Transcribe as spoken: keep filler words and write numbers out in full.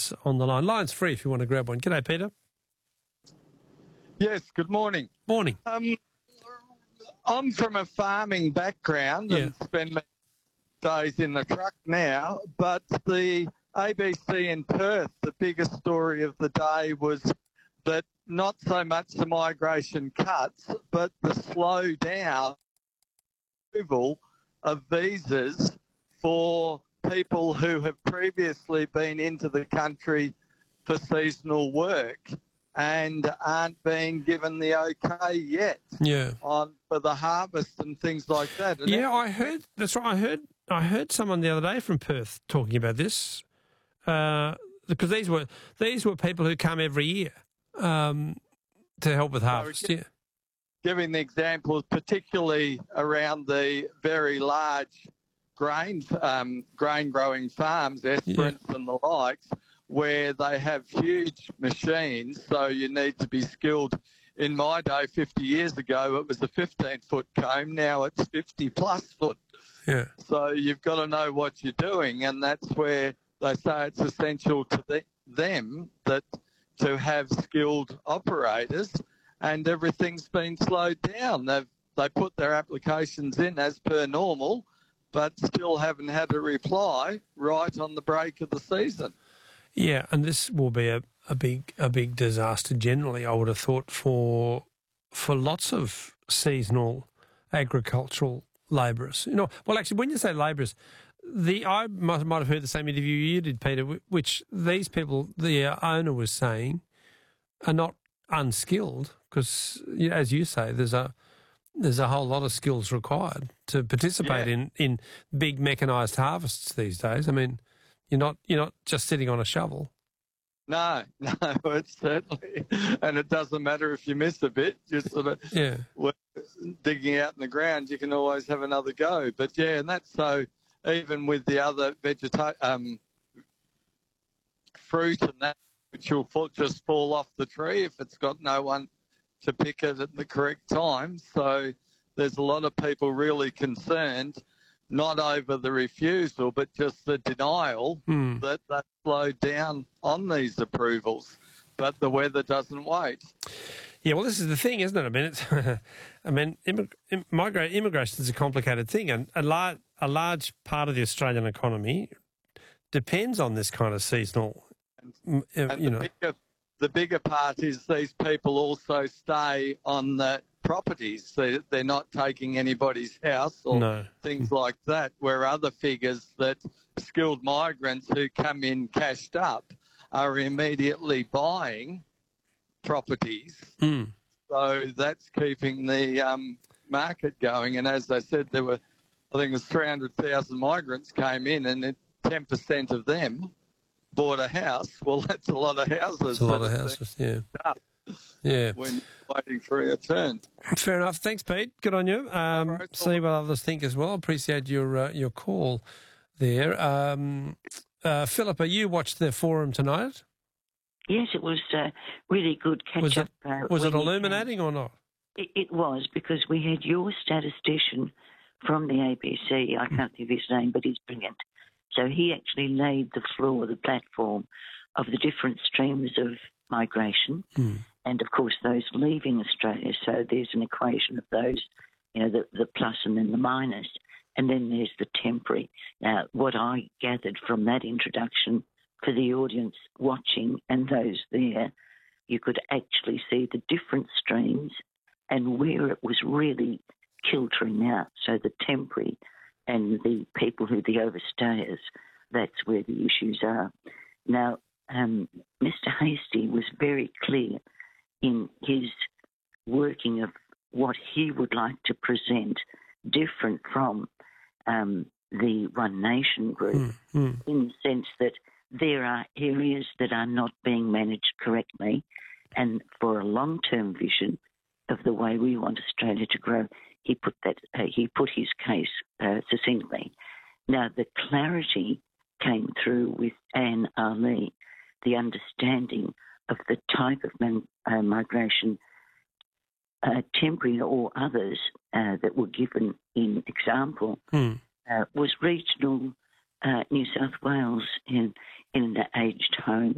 Peter's on the line. Line's free if you want to grab one. G'day, Peter. Yes, good morning. Morning. Um, I'm from a farming background Yeah. and spend my days in the truck now, but the A B C in Perth, the biggest story of the day was that not so much the migration cuts, but the slow down approval of visas for people who have previously been into the country for seasonal work and aren't being given the okay yet Yeah. on for the harvest and things like that. And Yeah, I heard. That's right. I heard. I heard someone the other day from Perth talking about this, uh, because these were these were people who come every year um, to help with harvest. Yeah. Giving the examples, particularly around the very large grain um, grain growing farms, Esperance yeah. and the likes, where they have huge machines, so you need to be skilled. In my day, fifty years ago, it was a fifteen-foot comb. Now it's fifty-plus foot. Yeah. So you've got to know what you're doing, and that's where they say it's essential to the, them that to have skilled operators, and everything's been slowed down. They've they put their applications in as per normal, but still haven't had a reply right on the break of the season. Yeah, and this will be a, a big a big disaster generally, I would have thought, for for lots of seasonal agricultural labourers. You know, well, actually, when you say labourers, the I might, might have heard the same interview you did, Peter, which these people, the owner was saying, are not unskilled because, as you say, there's a there's a whole lot of skills required to participate yeah. in, in big mechanised harvests these days. I mean, you're not you're not just sitting on a shovel. No, no, it's certainly, and it doesn't matter if you miss a bit. Just sort of yeah. digging out in the ground, you can always have another go. But yeah, and that's so. Even with the other vegeta- um, fruit and that, which will fall, just fall off the tree if it's got no one to pick it at the correct time. So there's a lot of people really concerned, not over the refusal, but just the denial mm. that they slowed down on these approvals. But the weather doesn't wait. Yeah, well, this is the thing, isn't it? I mean, it's, I mean, immig- immigra- immigration is a complicated thing, and a large, a large part of the Australian economy depends on this kind of seasonal. And you the know, bigger, the bigger part is these people also stay on the properties. They, they're not taking anybody's house or no. things like that. Where other figures that skilled migrants who come in cashed up are immediately buying properties. Mm. So that's keeping the um, market going. And as I said, there were, I think it was three hundred thousand migrants came in, and ten percent of them bought a house. Well, that's a lot of houses. That's a lot of houses, yeah. Yeah. When you're waiting for your turn. Fair enough. Thanks, Pete. Good on you. Um, right, see what others think as well. Appreciate your uh, your call there. Um, uh, Philippa, you watched the forum tonight? Yes, it was uh, really good catch was up. It, uh, was it illuminating or not? It, it was, because we had your statistician from the A B C. I can't think of his name, but he's brilliant. So he actually laid the floor, the platform of the different streams of migration, mm. and of course those leaving Australia. So there's an equation of those, you know, the, the plus and then the minus, and then there's the temporary. Now, what I gathered from that introduction for the audience watching and those there, you could actually see the different streams and where it was really kiltering out. So the temporary and the people who the overstayers, that's where the issues are. Now, um, Mister Hastie was very clear in his working of what he would like to present, different from um, the One Nation group, mm, mm. in the sense that there are areas that are not being managed correctly, and for a long-term vision of the way we want Australia to grow, he put that uh, he put his case uh, succinctly. Now, the clarity came through with Anne Ali, the understanding of the type of man, uh, migration, uh, temporary or others, uh, that were given in example, mm. uh, was regional uh, New South Wales in in an aged home.